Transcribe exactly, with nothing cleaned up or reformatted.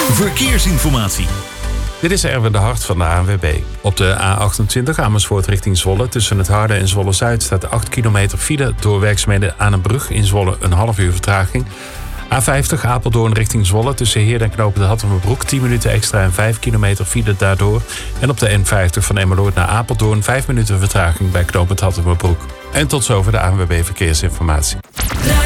Verkeersinformatie. Dit is Erwin de Hart van de A N W B. Op de A achtentwintig Amersfoort richting Zwolle tussen het Harde en Zwolle-Zuid staat acht kilometer file door werkzaamheden aan een brug in Zwolle een half uur vertraging. A vijftig Apeldoorn richting Zwolle tussen Heerden en Knopen de Hattemerbroek tien minuten extra en vijf kilometer file daardoor. En op de N vijftig van Emmeloord naar Apeldoorn vijf minuten vertraging bij Knopen de Hattemerbroek. En tot zover de A N W B Verkeersinformatie.